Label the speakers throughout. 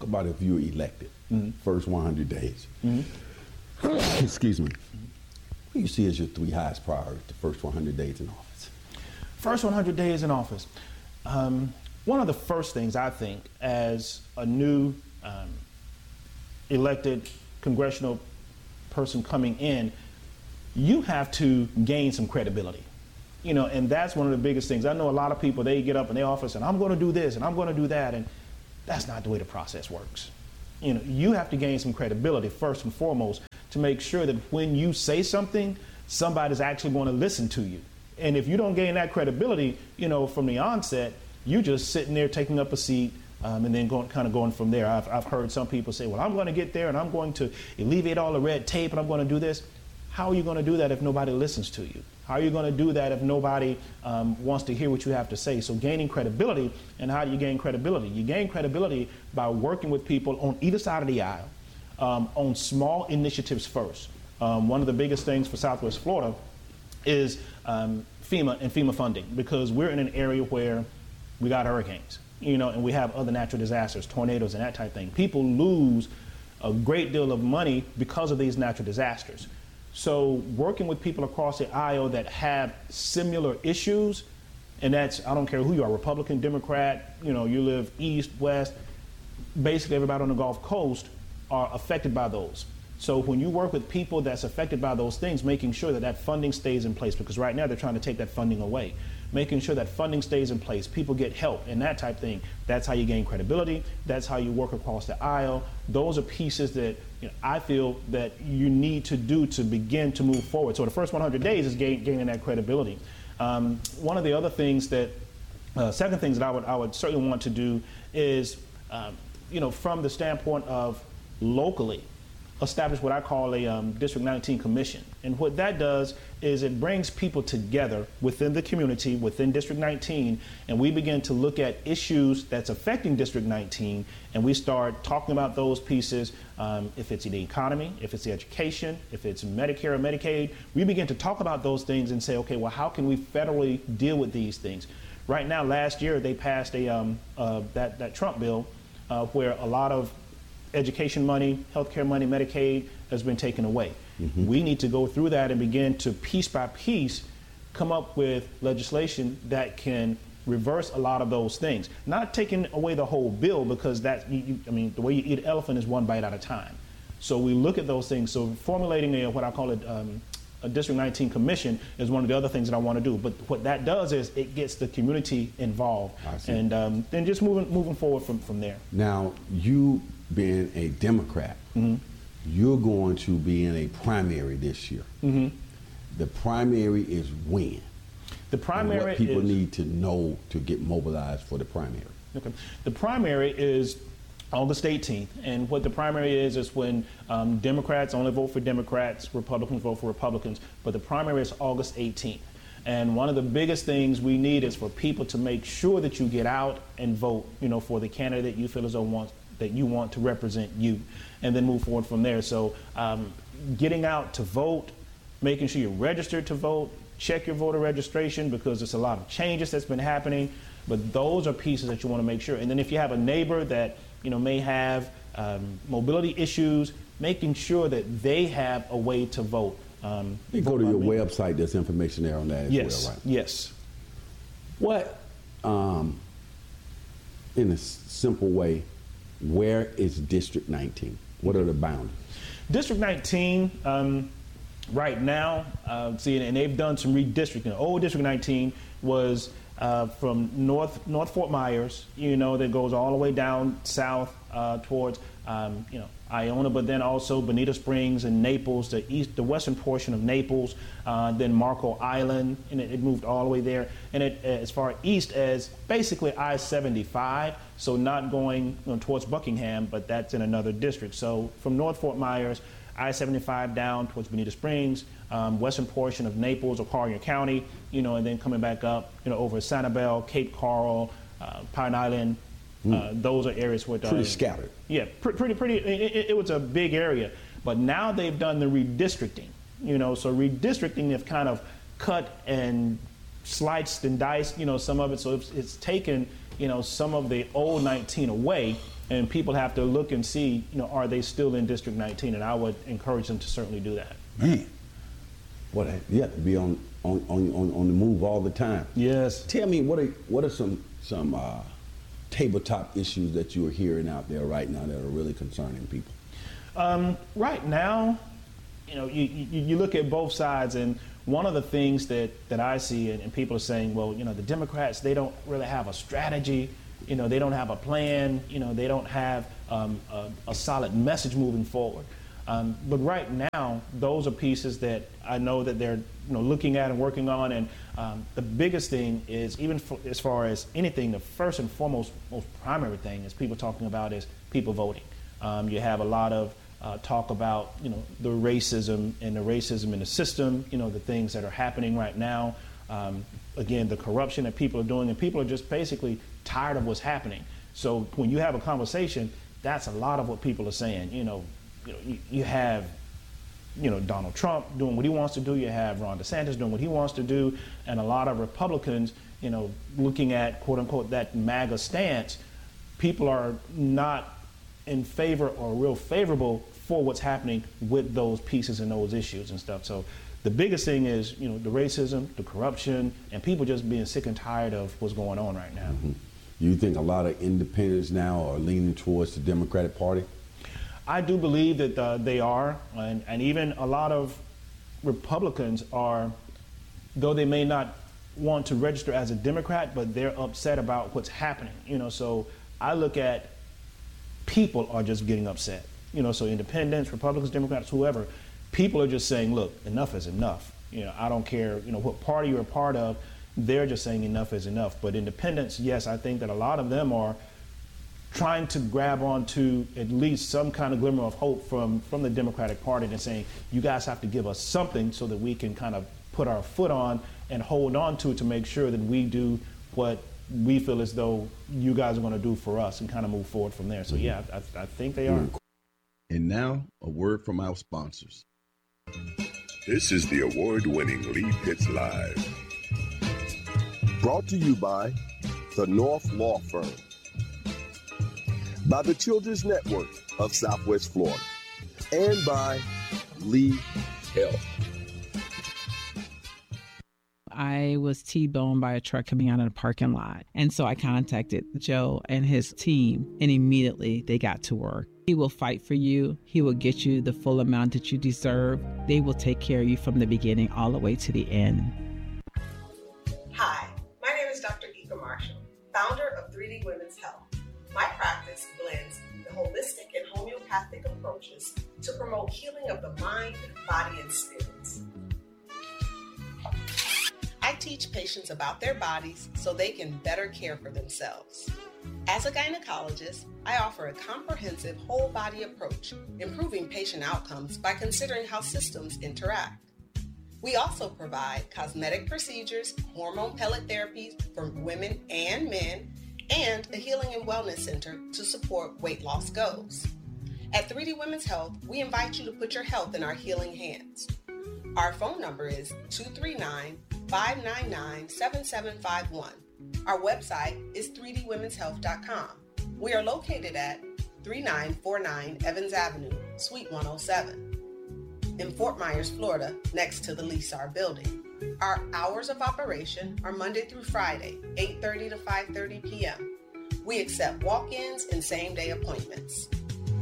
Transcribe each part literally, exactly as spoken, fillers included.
Speaker 1: about if you're elected, mm-hmm. first one hundred days. Mm-hmm. Excuse me. What do you see as your three highest priorities the first one hundred days in office?
Speaker 2: First one hundred days in office. Um, one of the first things I think as a new um, elected congressional person coming in, you have to gain some credibility. You know, and that's one of the biggest things. I know a lot of people, they get up in their office and I'm going to do this and I'm going to do that, and that's not the way the process works. You know, you have to gain some credibility first and foremost to make sure that when you say something, somebody's actually going to listen to you. And if you don't gain that credibility, you know, from the onset, you're just sitting there taking up a seat um, and then going, kind of going from there. I've, I've heard some people say, well, I'm going to get there and I'm going to alleviate all the red tape and I'm going to do this. How are you going to do that if nobody listens to you? How are you going to do that if nobody um, wants to hear what you have to say? So gaining credibility, and how do you gain credibility? You gain credibility by working with people on either side of the aisle, um, on small initiatives first. Um, one of the biggest things for Southwest Florida is um, FEMA and FEMA funding, because we're in an area where we got hurricanes, you know, and we have other natural disasters, tornadoes and that type of thing. People lose a great deal of money because of these natural disasters. So working with people across the aisle that have similar issues, and that's, I don't care who you are, Republican, Democrat, you know, you live east, west, basically everybody on the Gulf Coast are affected by those. So when you work with people that's affected by those things, making sure that that funding stays in place, because right now they're trying to take that funding away. Making sure that funding stays in place, people get help and that type of thing. That's how you gain credibility. That's how you work across the aisle. Those are pieces that, you know, I feel that you need to do to begin to move forward. So the first one hundred days is gain, gaining that credibility. Um, one of the other things that, uh, second things that I would, I would certainly want to do is, um, you know, from the standpoint of locally, establish what I call a um, District nineteen Commission. And what that does is it brings people together within the community, within District nineteen, and we begin to look at issues that's affecting District nineteen, and we start talking about those pieces. Um, if it's the economy, if it's the education, if it's Medicare or Medicaid, we begin to talk about those things and say, okay, well, how can we federally deal with these things? Right now, last year, they passed a um, uh, that, that Trump bill uh, where a lot of education money, healthcare money, Medicaid has been taken away. Mm-hmm. We need to go through that and begin to piece by piece come up with legislation that can reverse a lot of those things. Not taking away the whole bill, because that, you, you, I mean, the way you eat an elephant is one bite at a time. So we look at those things. So formulating a, what I call it, um, a District nineteen Commission is one of the other things that I want to do. But what that does is it gets the community involved, and um, then just moving moving forward from, from there.
Speaker 1: Now, you being a Democrat, mm-hmm. you're going to be in a primary this year. Mm-hmm. The primary is when?
Speaker 2: The primary
Speaker 1: and what people
Speaker 2: is,
Speaker 1: need to know to get mobilized for the primary.
Speaker 2: Okay. The primary is August eighteenth, and what the primary is is when um, Democrats only vote for Democrats, Republicans vote for Republicans, but the primary is August eighteenth. And one of the biggest things we need is for people to make sure that you get out and vote, you know, for the candidate you feel as though wants that you want to represent you, and then move forward from there. So um, getting out to vote, making sure you're registered to vote, check your voter registration, because there's a lot of changes that's been happening, but those are pieces that you want to make sure. And then if you have a neighbor that, you know, may have um, mobility issues, making sure that they have a way to vote. Um,
Speaker 1: you go to your website, there's information there on that as
Speaker 2: yes,
Speaker 1: well, right?
Speaker 2: Yes.
Speaker 1: What, um, in a simple way, where is District nineteen? What are the boundaries?
Speaker 2: District nineteen, um, right now, uh, see, and they've done some redistricting. Old District nineteen was uh, from North North Fort Myers, you know, that goes all the way down south uh, towards, um, you know, Iona, but then also Bonita Springs and Naples, the east, the western portion of Naples, uh, then Marco Island, and it, it moved all the way there. And it, as far east as basically I seventy-five, so not going, you know, towards Buckingham, but that's in another district. So from North Fort Myers, I seventy-five down towards Bonita Springs, um, western portion of Naples or Collier County, you know, and then coming back up, you know, over Sanibel, Cape Coral, uh, Pine Island. Mm. Uh, those are areas where
Speaker 1: pretty uh, scattered.
Speaker 2: Yeah, pr- pretty, pretty. It, it, it was a big area, but now they've done the redistricting. You know, so redistricting, they've kind of cut and sliced and diced, you know, some of it. So it's, it's taken, you know, some of the old nineteen away and people have to look and see, you know, are they still in District nineteen? And I would encourage them to certainly do that.
Speaker 1: Man, what you have to be on on, on on on the move all the time.
Speaker 2: Yes.
Speaker 1: Tell me, what are what are some some uh, tabletop issues that you are hearing out there right now that are really concerning people?
Speaker 2: Um, right now, you know, you, you, you look at both sides, and one of the things that, that I see, and, and people are saying, well, you know, the Democrats, they don't really have a strategy, you know, they don't have a plan, you know, they don't have um, a, a solid message moving forward. Um, but right now, those are pieces that I know that they're, you know, looking at and working on. And um, the biggest thing is, even for, as far as anything, the first and foremost, most primary thing is people talking about is people voting. Um, you have a lot of uh, talk about, you know, the racism and the racism in the system, you know, the things that are happening right now. Um, again, the corruption that people are doing, and people are just basically tired of what's happening. So when you have a conversation, that's a lot of what people are saying. You know, you know, you, you have, you know, Donald Trump doing what he wants to do. You have Ron DeSantis doing what he wants to do, and a lot of Republicans, you know, looking at quote unquote that MAGA stance. People are not in favor or real favorable for what's happening with those pieces and those issues and stuff. So the biggest thing is, you know, the racism, the corruption, and people just being sick and tired of what's going on right now.
Speaker 1: Mm-hmm. You think a lot of independents now are leaning towards the Democratic Party?
Speaker 2: I do believe that uh, they are, and, and even a lot of Republicans are, though they may not want to register as a Democrat, but they're upset about what's happening. You know, so I look at people are just getting upset. You know, so independents, Republicans, Democrats, whoever, people are just saying, look, enough is enough. You know, I don't care, you know, what party you're a part of, they're just saying enough is enough. But independents, yes, I think that a lot of them are trying to grab onto at least some kind of glimmer of hope from, from the Democratic Party and saying, you guys have to give us something so that we can kind of put our foot on and hold on to it to make sure that we do what we feel as though you guys are going to do for us and kind of move forward from there. So, yeah, I, I think they are.
Speaker 3: And now, a word from our sponsors.
Speaker 4: This is the award-winning Lee Pitts Live.
Speaker 5: Brought to you by the North Law Firm, by the Children's Network of Southwest Florida, and by Lee Health.
Speaker 6: I was T-boned by a truck coming out of the parking lot. And so I contacted Joe and his team, and immediately they got to work. He will fight for you. He will get you the full amount that you deserve. They will take care of you from the beginning all the way to the end.
Speaker 7: Hi, my name is Doctor Ika Marshall, founder of three D Women's Health. My practice blends the holistic and homeopathic approaches to promote healing of the mind, body, and spirits. I teach patients about their bodies so they can better care for themselves. As a gynecologist, I offer a comprehensive whole body approach, improving patient outcomes by considering how systems interact. We also provide cosmetic procedures, hormone pellet therapies for women and men, and a healing and wellness center to support weight loss goals. At three D Women's Health, we invite you to put your health in our healing hands. Our phone number is two three nine, five nine nine, seven seven five one. Our website is three d women's health dot com. We are located at thirty-nine forty-nine Evans Avenue, Suite one oh seven, in Fort Myers, Florida, next to the Lesar building. Our hours of operation are Monday through Friday, eight thirty to five thirty p.m. We accept walk-ins and same-day appointments.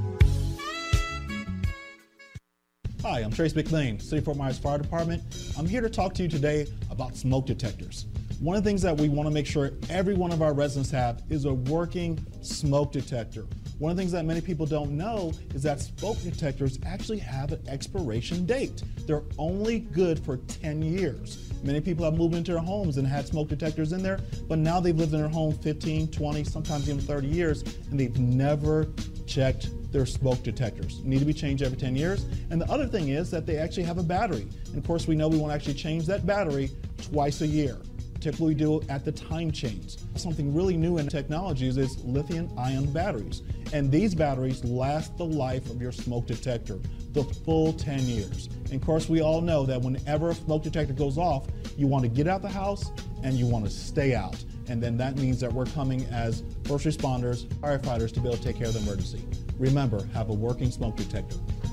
Speaker 8: Hi, I'm Trace McLean, City of Fort Myers Fire Department. I'm here to talk to you today about smoke detectors. One of the things that we want to make sure every one of our residents have is a working smoke detector. One of the things that many people don't know is that smoke detectors actually have an expiration date. They're only good for ten years. Many people have moved into their homes and had smoke detectors in there, but now they've lived in their home fifteen, twenty, sometimes even thirty years, and they've never checked their smoke detectors. Need to be changed every ten years. And the other thing is that they actually have a battery. And of course, we know we want to actually change that battery twice a year. Typically we do at the time change. Something really new in technologies is lithium ion batteries. And these batteries last the life of your smoke detector, the full ten years. And of course, we all know that whenever a smoke detector goes off, you want to get out the house and you want to stay out. and then that means that we're coming as first responders, firefighters, to be able to take care of the emergency. Remember, have a working smoke detector.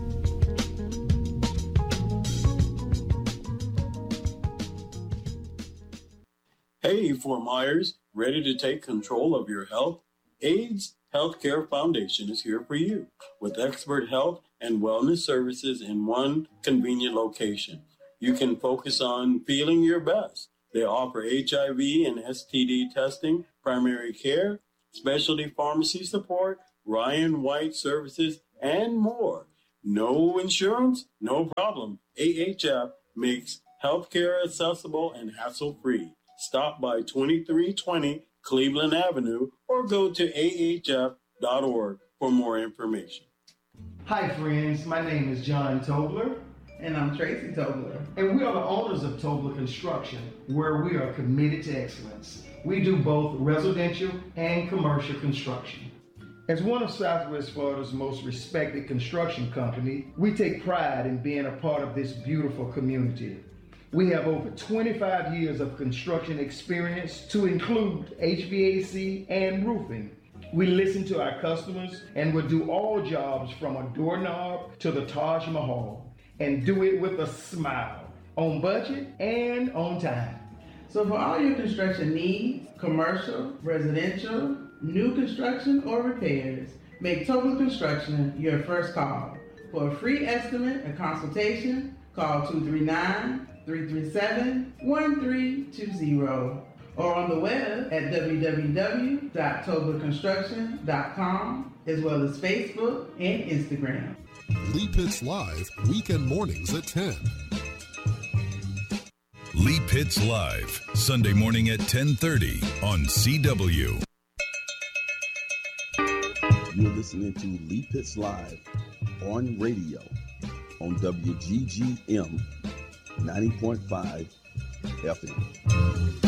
Speaker 9: Hey, Fort Myers, ready to take control of your health? AIDS Healthcare Foundation is here for you with expert health and wellness services in one convenient location. You can focus on feeling your best. They offer H I V and S T D testing, primary care, specialty pharmacy support, Ryan White services, and more. No insurance? No problem. A H F makes healthcare accessible and hassle-free. Stop by twenty-three twenty Cleveland Avenue or go to A H F dot org for more information.
Speaker 10: Hi friends, my name is John Tobler.
Speaker 11: And I'm Tracy Tobler.
Speaker 10: And we are the owners of Tobler Construction, where we are committed to excellence. We do both residential and commercial construction. As one of Southwest Florida's most respected construction company, we take pride in being a part of this beautiful community. We have over twenty-five years of construction experience to include H V A C and roofing. We listen to our customers and will do all jobs from a doorknob to the Taj Mahal, and do it with a smile, on budget and on time.
Speaker 11: So for all your construction needs, commercial, residential, new construction, or repairs, make Tobler Construction your first call. For a free estimate and consultation, call two three nine, three three seven, one three two zero or on the web at w w w dot tobler construction dot com, as well as Facebook and Instagram.
Speaker 12: Lee Pitts Live, weekend mornings at ten.
Speaker 13: Lee Pitts Live, Sunday morning at ten thirty on C W.
Speaker 3: You're listening to Lee Pitts Live on radio on W G G M ninety point five F M.